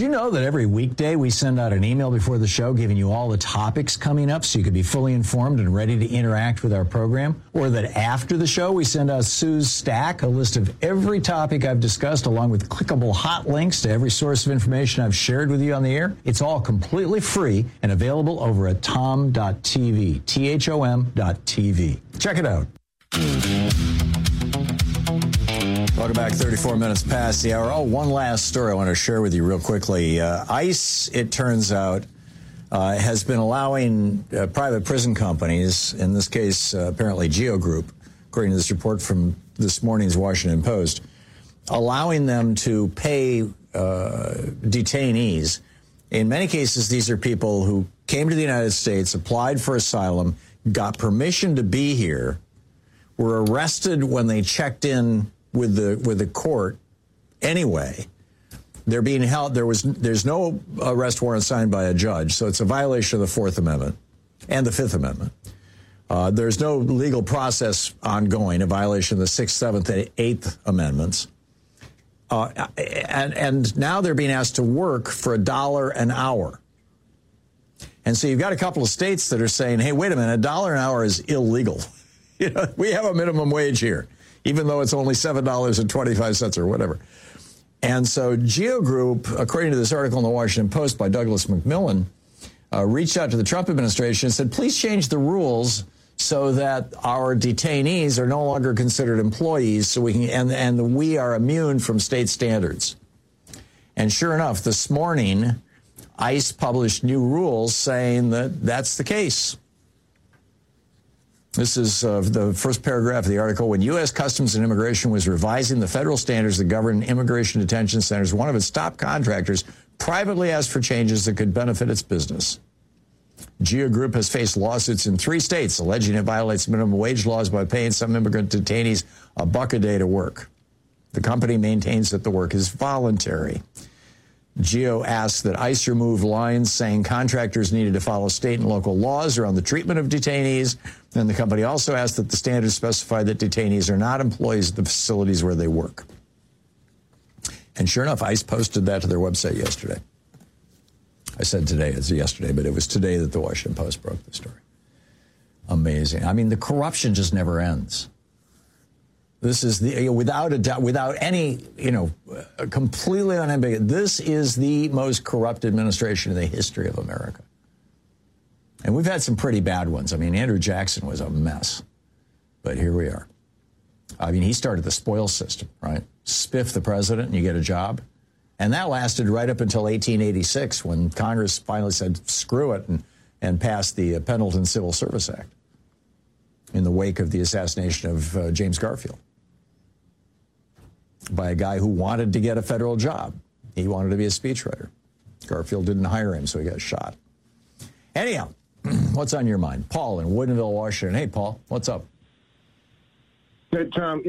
you know that every weekday we send out an email before the show giving you all the topics coming up so you can be fully informed and ready to interact with our program? Or that after the show we send out Sue's Stack, a list of every topic I've discussed along with clickable hot links to every source of information I've shared with you on the air? It's all completely free and available over at tom.tv, THOM.tv. Check it out. Welcome back. 34 minutes past the hour. Oh, one last story I want to share with you real quickly. ICE, it turns out, has been allowing private prison companies, in this case, apparently Geo Group, according to this report from this morning's Washington Post, allowing them to pay detainees. In many cases, these are people who came to the United States, applied for asylum, got permission to be here, were arrested when they checked in with the court anyway. They're being held. There's no arrest warrant signed by a judge, so it's a violation of the Fourth Amendment and the Fifth Amendment. There's no legal process ongoing, a violation of the Sixth, Seventh, and Eighth Amendments. And now they're being asked to work for $1 an hour. And so you've got a couple of states that are saying, hey, wait a minute, $1 an hour is illegal. You know, we have a minimum wage here, even though it's only $7.25 or whatever. And so Geo Group, according to this article in the Washington Post by Douglas McMillan, reached out to the Trump administration and said, please change the rules so that our detainees are no longer considered employees, so we can and we are immune from state standards. And sure enough, this morning, ICE published new rules saying that that's the case. This is the first paragraph of the article. When U.S. Customs and Immigration was revising the federal standards that govern immigration detention centers, one of its top contractors privately asked for changes that could benefit its business. Geo Group has faced lawsuits in 3 states alleging it violates minimum wage laws by paying some immigrant detainees $1 a day to work. The company maintains that the work is voluntary. Geo asked that ICE remove lines saying contractors needed to follow state and local laws around the treatment of detainees. And the company also asked that the standards specify that detainees are not employees at the facilities where they work. And sure enough, ICE posted that to their website yesterday. I said today, it's yesterday, but it was today that the Washington Post broke the story. Amazing. I mean, the corruption just never ends. This is without a doubt, without any, completely unambiguous. This is the most corrupt administration in the history of America. And we've had some pretty bad ones. I mean, Andrew Jackson was a mess, but here we are. I mean, he started the spoil system, right? Spiff the president and you get a job. And that lasted right up until 1886 when Congress finally said, screw it, and passed the Pendleton Civil Service Act in the wake of the assassination of James Garfield by a guy who wanted to get a federal job. He wanted to be a speechwriter. Garfield didn't hire him, so he got shot. Anyhow, what's on your mind? Paul in Woodinville, Washington. Hey, Paul, what's up? Hey, Tom,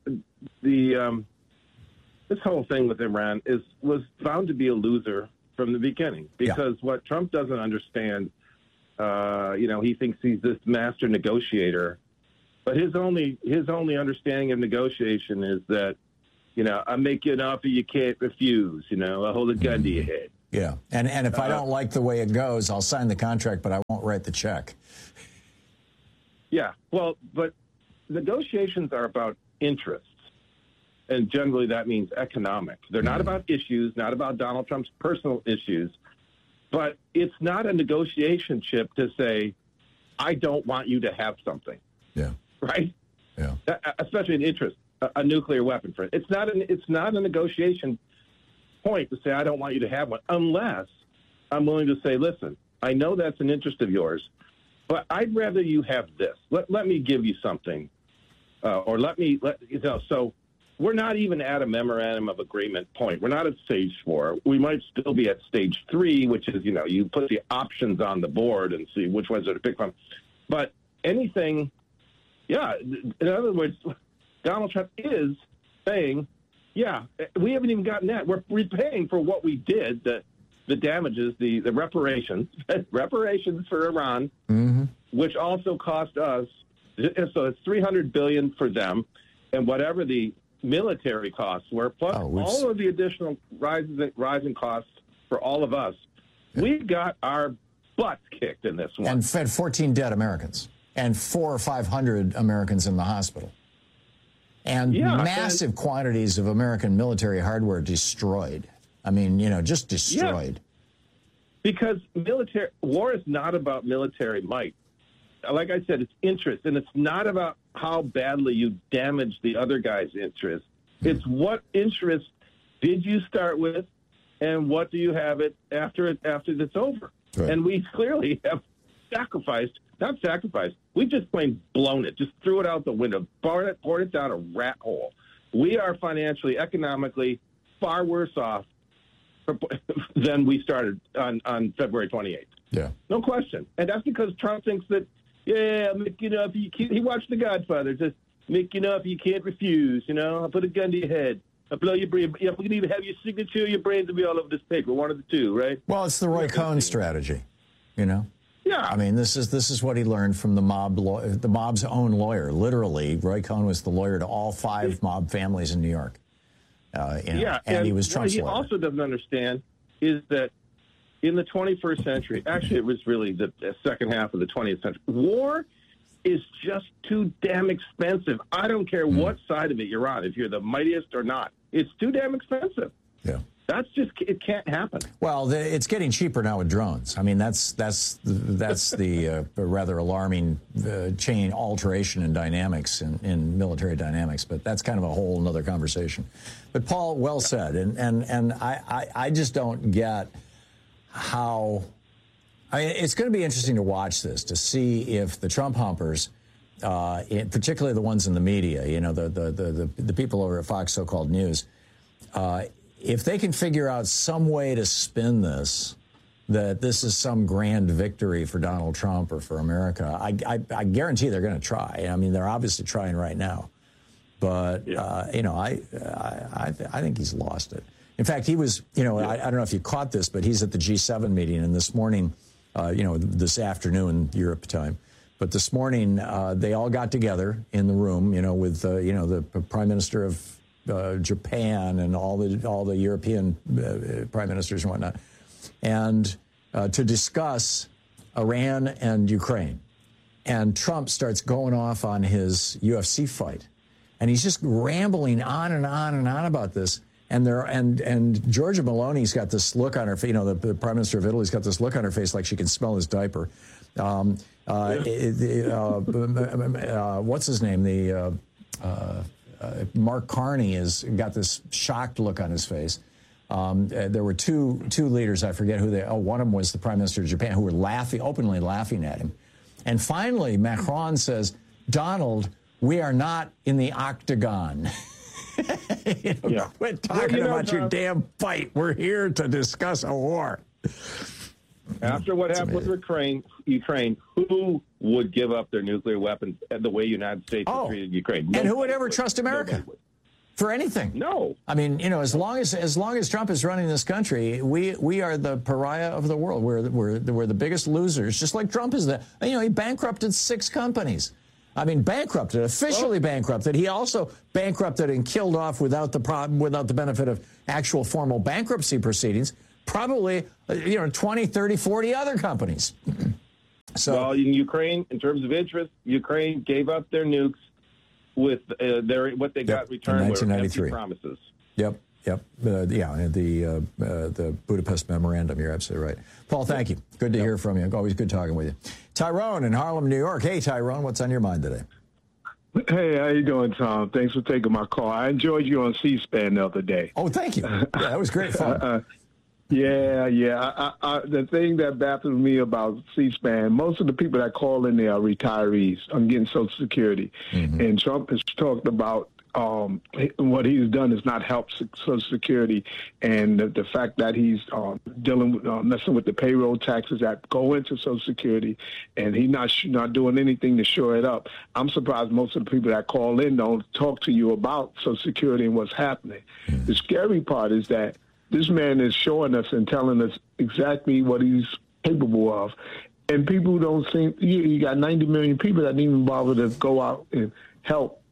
this whole thing with Iran was found to be a loser from the beginning because what Trump doesn't understand, he thinks he's this master negotiator, but his only understanding of negotiation is that, I make you an offer you can't refuse, I hold a gun to your head. Yeah, and if I don't like the way it goes, I'll sign the contract, but I won't write the check. Yeah, well, but negotiations are about interests. And generally that means economic. They're not about issues, not about Donald Trump's personal issues, but it's not a negotiation chip to say, I don't want you to have something. Yeah. Right? Yeah. Especially an interest, a nuclear weapon. For it. It's not a negotiation point to say, I don't want you to have one, unless I'm willing to say, listen, I know that's an interest of yours, but I'd rather you have this. Let me give you something. So we're not even at a memorandum of agreement point. We're not at stage 4. We might still be at stage 3, which is, you put the options on the board and see which ones are to pick from. But anything, in other words, Donald Trump is saying, we haven't even gotten that. We're repaying for what we did, the damages, the reparations for Iran, which also cost us. So it's $300 billion for them, and whatever the military costs were, plus all of the additional rising costs for all of us. We got our butts kicked in this one. And fed 14 dead Americans and 400 or 500 Americans in the hospital. And massive quantities of American military hardware destroyed. I mean, just destroyed. Yeah. Because war is not about military might. Like I said, it's interest, and it's not about how badly you damage the other guy's interest. It's what interest did you start with, and what do you have it after it's over? Right. And we clearly have not sacrificed. We just plain blown it, just threw it out the window, poured it down a rat hole. We are financially, economically far worse off than we started on February 28th. Yeah. No question. And that's because Trump thinks that, he watched The Godfather, just make enough you can't refuse, I'll put a gun to your head. I'll blow your brain. If we can even have your signature, your brains will be all over this paper, one of the two, right? Well, it's the Roy Cohn strategy, Yeah. I mean, this is what he learned from the mob's own lawyer. Literally, Roy Cohn was the lawyer to all 5 mob families in New York. And he was Trump's lawyer. What he also doesn't understand is that in the 21st century, actually it was really the second half of the 20th century, war is just too damn expensive. I don't care what side of it you're on, if you're the mightiest or not. It's too damn expensive. Yeah. It can't happen. Well, it's getting cheaper now with drones. I mean, that's the rather alarming chain alteration in dynamics, in military dynamics. But that's kind of a whole other conversation. But Paul, well said. And I just don't get how. I mean, it's going to be interesting to watch this, to see if the Trump humpers, particularly the ones in the media, the people over at Fox so-called News, if they can figure out some way to spin this, that this is some grand victory for Donald Trump or for America, I guarantee they're going to try. I mean, they're obviously trying right now. But, I think he's lost it. In fact, he was, I don't know if you caught this, but he's at the G7 meeting. And this morning, this afternoon, Europe time. But this morning, they all got together in the room, with, the Prime Minister of Japan and all the European prime ministers and whatnot, and to discuss Iran and Ukraine. And Trump starts going off on his UFC fight, and he's just rambling on and on and on about this. And Giorgia Meloni's got this look on her face. The Prime Minister of Italy's got this look on her face like she can smell his diaper. What's his name? Mark Carney has got this shocked look on his face. There were two leaders, I forget who one of them was the Prime Minister of Japan, who were openly laughing at him. And finally, Macron says, Donald, we are not in the octagon. Quit talking about your damn fight. We're here to discuss a war. After what happened with Ukraine, who would give up their nuclear weapons the way the United States has treated Ukraine? And who would ever trust America for anything? No. I mean, as long as Trump is running this country, we are the pariah of the world. We're the biggest losers, just like Trump is. He bankrupted 6 companies. I mean, officially bankrupted. He also bankrupted and killed off without the benefit of actual formal bankruptcy proceedings, probably 20, 30, 40 other companies. Well, in Ukraine, in terms of interest, Ukraine gave up their nukes with what they got returned were empty promises. Yep. The Budapest Memorandum. You're absolutely right. Paul, thank you. Good to hear from you. Always good talking with you. Tyrone in Harlem, New York. Hey, Tyrone, what's on your mind today? Hey, how you doing, Tom? Thanks for taking my call. I enjoyed you on C-SPAN the other day. Oh, thank you. Yeah, that was great fun. The thing that baffles me about C-SPAN, most of the people that call in there are retirees. I'm getting Social Security. Mm-hmm. And Trump has talked about what he's done is not help Social Security, and the fact that he's dealing with messing with the payroll taxes that go into Social Security, and he's not doing anything to shore it up. I'm surprised most of the people that call in don't talk to you about Social Security and what's happening. Mm-hmm. The scary part is that this man is showing us and telling us exactly what he's capable of, and people don't seem. You got 90 million people that didn't even bother to go out and help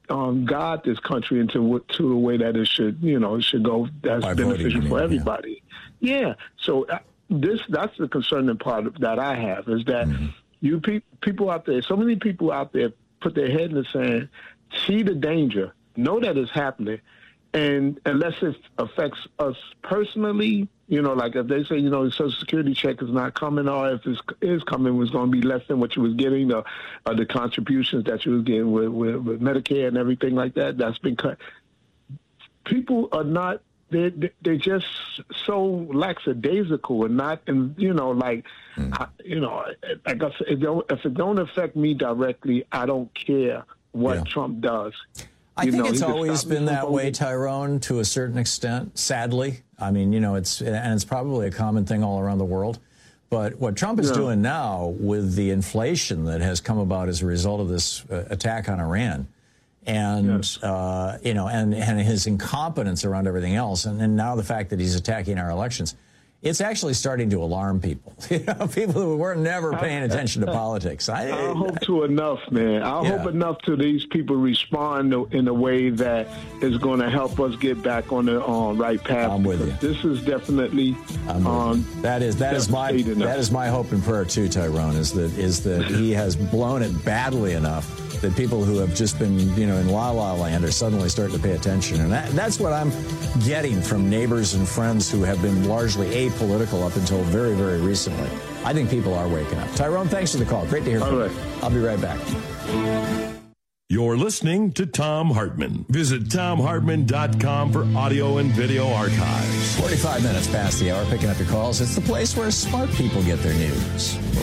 guide this country into a way that it should go that's By beneficial voting, for everybody. Yeah. So that's the concerning part that I have is that you people out there, so many people out there put their head in the sand, see the danger, know that it's happening, and unless it affects us personally, like if they say, the Social Security check is not coming, or if it is coming, it's going to be less than what you was getting, the contributions that you was getting with Medicare and everything like that, that's been cut. People are not, they're just so lackadaisical and not, and like I said, if it don't affect me directly, I don't care what Trump does. I think it's always been that way, Tyrone, to a certain extent, sadly. I mean, it's probably a common thing all around the world. But what Trump is doing now with the inflation that has come about as a result of this attack on Iran and, and his incompetence around everything else, and now the fact that he's attacking our elections, it's actually starting to alarm people. People who were never paying attention to politics. I hope to enough, man. I hope enough to these people respond in a way that is going to help us get back on the right path. I'm with you. This is definitely that is my hope and prayer too, Tyrone. Is that he has blown it badly enough that people who have just been in la la land are suddenly starting to pay attention, and that's what I'm getting from neighbors and friends who have been largely apolitical up until very, very recently. I think people are waking up. Tyrone, thanks for the call. Great to hear from you. I'll be right back. You're listening to Thom Hartmann. Visit ThomHartmann.com for audio and video archives. 45 minutes past the hour, picking up your calls. It's the place where smart people get their news.